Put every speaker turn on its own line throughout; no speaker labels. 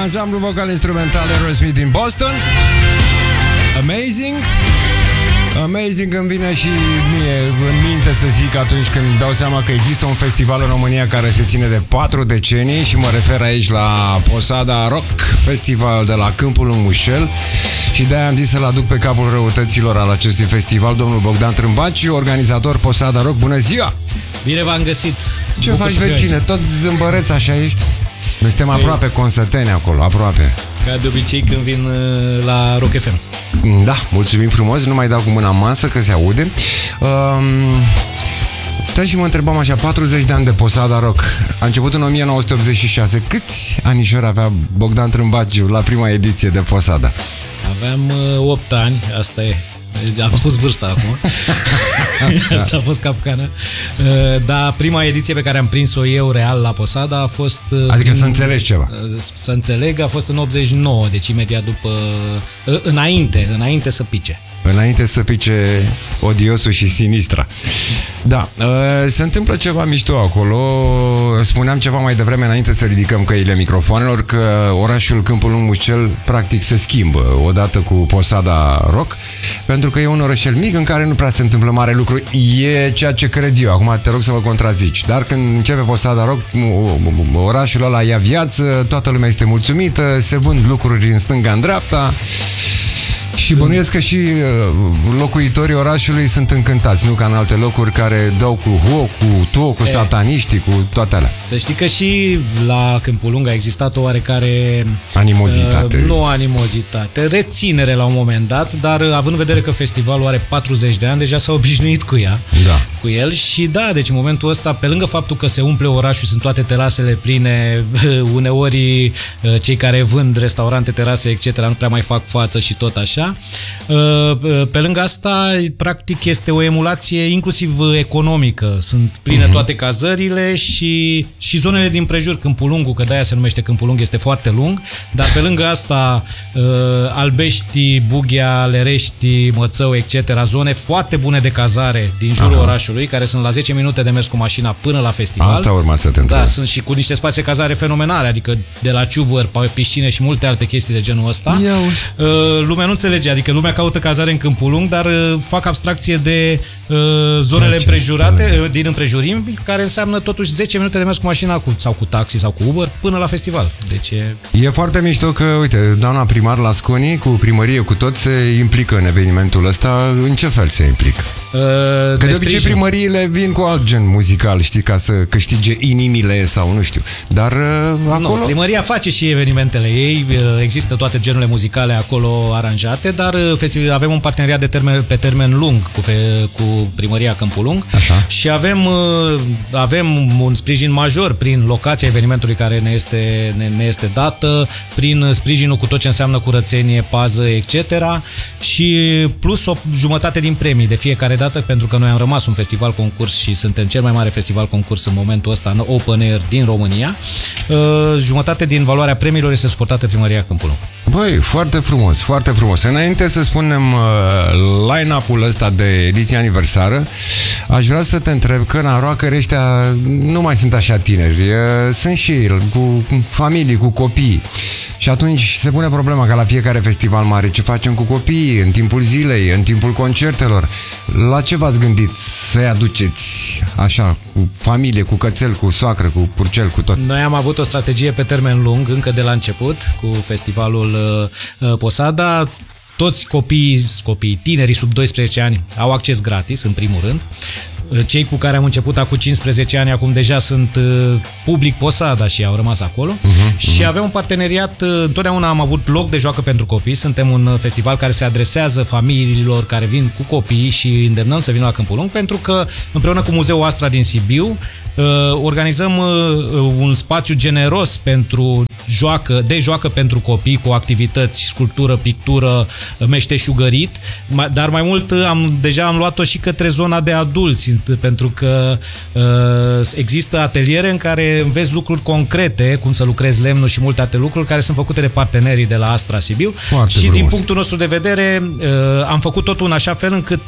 ansamblu vocal-instrumental Aerosmith din Boston. Amazing îmi vine și mie în minte să zic atunci când dau seama că există un festival în România care se ține de 4 decenii și mă refer aici la Posada Rock Festival de la Câmpul Lung Mușel și de-aia am zis să-l aduc pe capul răutăților al acestui festival, domnul Bogdan Trâmbaci, organizator Posada Rock. Bună ziua!
Bine v-am găsit!
Ce faci, vecine? Tot zâmbăreț așa ești? Noi suntem aproape consăteni acolo, aproape.
Ca de obicei când vin la Rock FM.
Da, mulțumim frumos, nu mai dau cu mâna masă că se aude. Da, și mă întrebam așa, 40 de ani de Posada Rock. A început în 1986. Câți anișori avea Bogdan Trâmbaciu la prima ediție de Posada?
Aveam 8 ani, asta e. Am spus vârsta acum. Asta a fost capcană. Dar prima ediție pe care am prins-o eu real la Posada a fost...
Adică să înțelegi ceva.
Să înțeleg, a fost în 89, deci imediat după... Înainte să pice.
Înainte să pice Odiosul și Sinistra. Da, se întâmplă ceva mișto acolo. Spuneam ceva mai devreme înainte să ridicăm căile microfoanelor că orașul Câmpul Lung Mușel practic se schimbă odată cu Posada Rock, pentru că e un orășel mic în care nu prea se întâmplă mare lucru. E ceea ce cred eu. Acum te rog să mă contrazici. Dar când începe Posada Rock, orașul ăla ia viață, toată lumea este mulțumită, se vând lucruri în stânga, în dreapta. Și bănuiesc că și locuitorii orașului sunt încântați, nu ca în alte locuri care dau cu hoc, cu to, cu sataniștii, cu toate alea.
Să știi că și la Câmpul Lung a existat o oarecare...
Animozitate.
Nu animozitate, reținere la un moment dat, dar având în vedere că festivalul are 40 de ani, deja s-a obișnuit cu ea.
Da.
Cu el și da, deci în momentul ăsta, pe lângă faptul că se umple orașul, sunt toate terasele pline, uneori cei care vând restaurante, terase, etc. nu prea mai fac față și tot așa. Pe lângă asta, practic, este o emulație inclusiv economică. Sunt pline toate cazările și zonele din prejur, Câmpul Lungu, că de-aia se numește Câmpul Lung, este foarte lung, dar pe lângă asta Albești, Bughea, Lerești, Mățău, etc. Zone foarte bune de cazare din jurul orașului, care sunt la 10 minute de mers cu mașina până la festival.
Asta urma să te întreb.
Da, sunt și cu niște spații de cazare fenomenale, adică de la ciubări, piscine și multe alte chestii de genul ăsta. Lumea nu înțelege, adică lumea caută cazare în Câmpul Lung, dar fac abstracție de zonele împrejurate, din împrejurimi, care înseamnă totuși 10 minute de mers cu mașina sau cu taxi sau cu Uber până la festival. Deci
e foarte mișto că, uite, doamna primar Lasconi, cu primărie, cu tot, se implică în evenimentul ăsta. În ce fel se implică? Că de obicei primăriile vin cu alt gen muzical, știi, ca să câștige inimile sau nu știu. Dar acolo...
Nu, primăria face și evenimentele ei, există toate genurile muzicale acolo aranjate, dar avem un parteneriat pe termen lung cu primăria Câmpul Lung.
Așa.
Și avem un sprijin major prin locația evenimentului care ne este dată, prin sprijinul cu tot ce înseamnă curățenie, pază, etc. și plus o jumătate din premii de fiecare dată, pentru că noi am rămas un festival concurs și suntem cel mai mare festival concurs în momentul ăsta în open air din România. Jumătate din valoarea premiilor este suportată primăria Câmpul Lung.
Băi, foarte frumos, foarte frumos. Înainte să spunem line-up-ul ăsta de ediție aniversară, aș vrea să te întreb că naroacării ăștia nu mai sunt așa tineri. Sunt și cu familii, cu copii. Și atunci se pune problema ca la fiecare festival mare, ce facem cu copiii în timpul zilei, în timpul concertelor. La ce v-ați gândit să-i aduceți așa, cu familie, cu cățel, cu soacră, cu purcel, cu tot?
Noi am avut o strategie pe termen lung încă de la început cu festivalul Posada. Toți copiii tineri sub 12 ani au acces gratis, în primul rând. Cei cu care am început acum 15 ani, acum deja sunt public Posada și au rămas acolo. Și avem un parteneriat, întotdeauna am avut loc de joacă pentru copii. Suntem un festival care se adresează familiilor care vin cu copii și îi îndemnăm să vină la Câmpul Lung, pentru că împreună cu Muzeul Astra din Sibiu organizăm un spațiu generos de joacă pentru copii, cu activități, sculptură, pictură, meșteșugărit, dar mai mult deja am luat-o și către zona de adulți, pentru că există ateliere în care înveți lucruri concrete, cum să lucrezi lemnul și multe alte lucruri care sunt făcute de partenerii de la Astra Sibiu. Foarte și frumos. Din punctul nostru de vedere am făcut totul în așa fel încât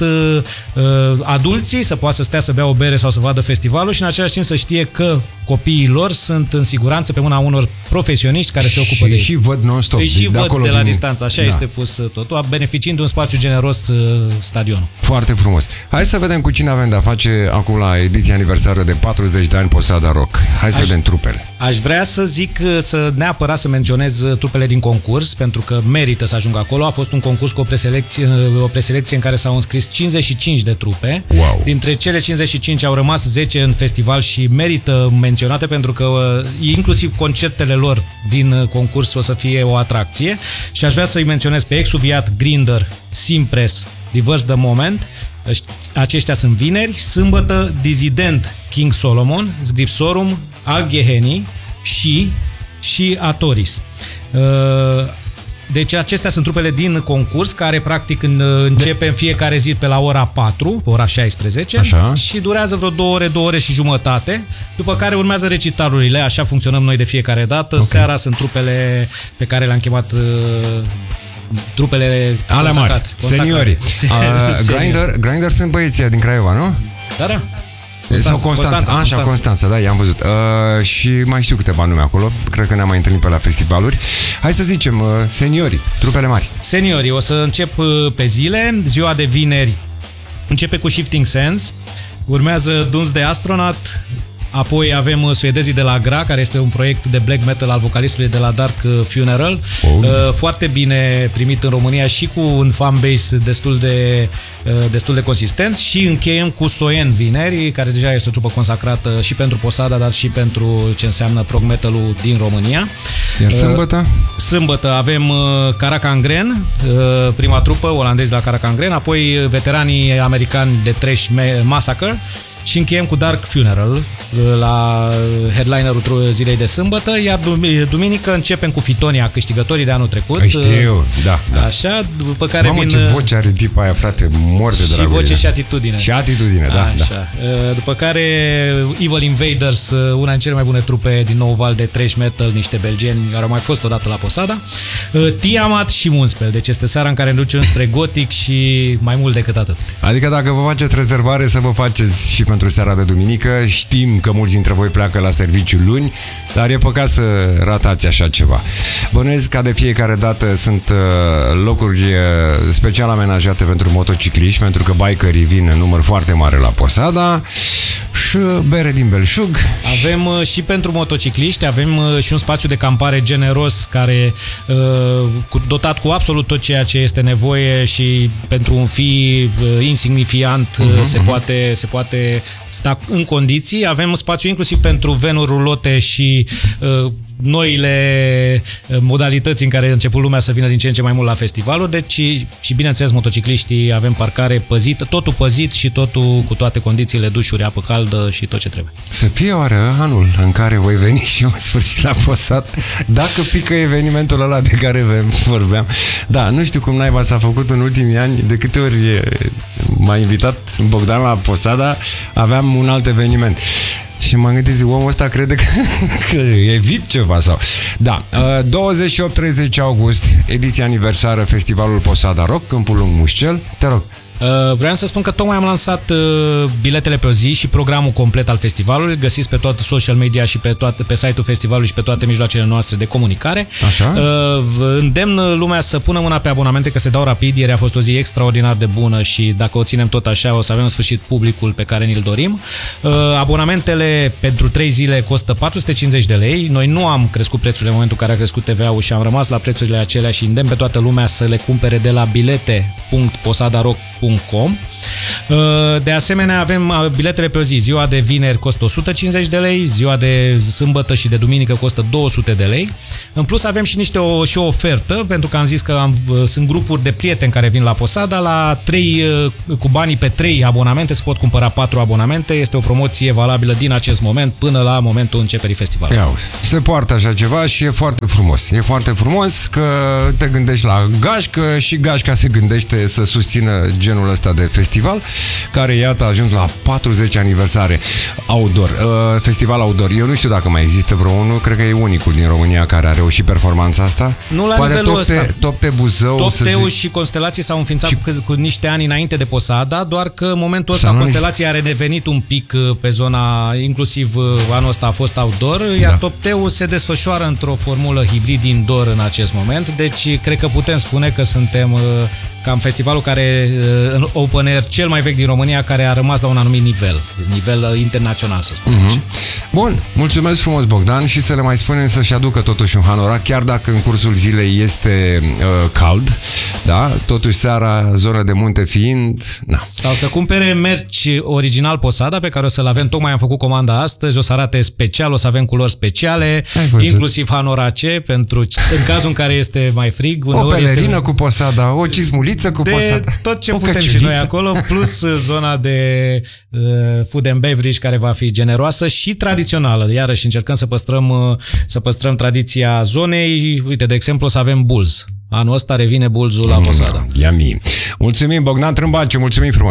adulții să poată să stea să bea o bere sau să vadă festivalul și în același timp să știe că copiii lor sunt în siguranță pe mâna unor profesioniști profesioniști care se ocupă de ei.
Și văd non-stop.
Îi și văd de la distanță, așa
Da.
este pus totul, beneficiind de un spațiu generos stadionul.
Foarte frumos. Hai să vedem cu cine avem de-a face acum la ediția aniversară de 40 de ani Posada Rock. Hai să vedem trupele.
Aș vrea să zic, neapărat să menționez trupele din concurs, pentru că merită să ajungă acolo. A fost un concurs cu o preselecție în care s-au înscris 55 de trupe.
Wow.
Dintre cele 55 au rămas 10 în festival și merită menționate pentru că inclusiv concertele lor din concurs o să fie o atracție. Și aș vrea să-i menționez pe Exuviat, Grinder, Simpress, Reverse the Moment. Aceștia sunt vineri. Sâmbătă, Dissident, King Solomon, Sgripsorum, Algheheni și Atoris. Deci acestea sunt trupele din concurs care practic începe în fiecare zi pe la ora 4, pe ora 16.
Așa.
Și durează vreo 2 ore și jumătate, după care urmează recitalurile, așa funcționăm noi de fiecare dată. Okay. Seara sunt trupele pe care le-am chemat trupele
alea mari, seniorii. Grinder sunt băieții din Craiova, nu?
Da.
Sau Constanța, da, i-am văzut. Și mai știu câteva nume acolo. Cred că ne-am mai întâlnit pe la festivaluri. Hai să zicem, seniorii, trupele mari.
Seniorii, o să încep pe zile. Ziua de vineri începe cu Shifting Sands. Urmează Duns de Astronaut. Apoi avem suedezii de la GRA, care este un proiect de black metal al vocalistului de la Dark Funeral. Foarte bine primit în România și cu un fanbase destul de consistent. Și încheiem cu Soen vineri, care deja este o trupă consacrată și pentru Posada, dar și pentru ce înseamnă prog metal-ul din România.
Iar sâmbătă?
Sâmbătă avem Caracangren, prima trupă, olandezi de la Caracangren, apoi veteranii americani de Thrash Massacre. Și încheiem cu Dark Funeral la headlinerul zilei de sâmbătă, iar duminică începem cu Fitonia, câștigătorii de anul trecut.
Știu, da.
Așa, după care vin...
ce voce are tipa aia, frate, mor de dragul.
Și voce și atitudine.
Și atitudine, da.
Așa. După care Evil Invaders, una din cele mai bune trupe din nou val de thrash metal, niște belgeni care au mai fost odată la Posada. Tiamat și Moonspell, deci este seara în care ne ducem spre Gothic și mai mult decât atât.
Adică dacă vă faceți rezervare, să vă faceți și pentru seara de duminică. Știm că mulți dintre voi pleacă la serviciu luni, dar e păcat să ratați așa ceva. Bănuiesc ca de fiecare dată sunt locuri special amenajate pentru motocicliști, pentru că bikerii vin în număr foarte mare la Posada. Și bere din belșug.
Avem și pentru motocicliști, avem și un spațiu de campare generos care dotat cu absolut tot ceea ce este nevoie și pentru un fi insignifiant se poate sta în condiții. Avem spațiu inclusiv pentru venuri rulote și noile modalități în care a început lumea să vină din ce în ce mai mult la festivaluri, deci și bineînțeles motocicliștii avem parcare păzită, totul păzit și totul cu toate condițiile, dușuri, apă caldă și tot ce trebuie.
Să fie oare anul în care voi veni și eu în sfârșit la Posada, dacă pică evenimentul ăla de care vorbeam. Da, nu știu cum naiba s-a făcut în ultimii ani, de câte ori m-a invitat Bogdan la Posada, aveam un alt eveniment. Și m-am gândit, omul ăsta crede că evit ceva sau... Da, 28-30 august, ediția aniversară, Festivalul Posada Rock, Câmpul Lung Mușcel. Te rog.
Vreau să spun că tocmai am lansat biletele pe o zi și programul complet al festivalului. Găsiți pe toate social media și pe site-ul festivalului și pe toate mijloacele noastre de comunicare.
Așa?
Îndemn lumea să pună mâna pe abonamente, că se dau rapid. Ieri a fost o zi extraordinar de bună și dacă o ținem tot așa, o să avem în sfârșit publicul pe care ni-l dorim. Abonamentele pentru 3 zile costă 450 de lei. Noi nu am crescut prețurile în momentul în care a crescut TVA-ul și am rămas la prețurile acelea și îndemn pe toată lumea să le cumpere de la bilete.posadarock.com. De asemenea, avem biletele pe o zi. Ziua de vineri costă 150 de lei, ziua de sâmbătă și de duminică costă 200 de lei. În plus avem și o ofertă, pentru că am zis că sunt grupuri de prieteni care vin la Posada, cu banii pe 3 abonamente se pot cumpăra 4 abonamente. Este o promoție valabilă din acest moment până la momentul începerii festivalului.
Se poartă așa ceva și e foarte frumos. E foarte frumos că te gândești la gașcă și gașca se gândește să susțină genul ăsta de festival. care, iată, a ajuns la 40 aniversare. Outdoor, festival outdoor. Eu nu știu dacă mai există vreo unul, cred că e unicul din România care a reușit performanța asta.
Nu la
poate
nivelul ăsta.
Topte Buzău.
Topteu și Constelații s-au înființat cu niște ani înainte de Posada, doar că în momentul ăsta Constelații a redevenit un pic pe zona, inclusiv anul ăsta a fost outdoor, iar Topteu se desfășoară într-o formulă hibrid indoor în acest moment, deci cred că putem spune că suntem cam festivalul care, în open air cel mai vechi din România, care a rămas la un anumit nivel internațional, să spunem așa.
Bun, mulțumesc frumos, Bogdan, și să le mai spunem să-și aducă totuși un hanorac, chiar dacă în cursul zilei este cald, da? Totuși seara, zonă de munte fiind, na.
Sau să cumpere merch original Posada, pe care o să-l avem, tocmai am făcut comanda astăzi, o să arate special, o să avem culori speciale, inclusiv hanorace, pentru în cazul în care este mai frig.
O pelerină cu Posada, o cizmuliță cu Posada.
Tot ce putem și noi acolo, plus zona de food and beverage, care va fi generoasă și tradițională. Iarăși încercăm să păstrăm tradiția zonei. Uite, de exemplu, o să avem bulz. Anul ăsta revine bulzul la Posada.
Mulțumim, Bogdan Trâmbaciu, mulțumim frumos.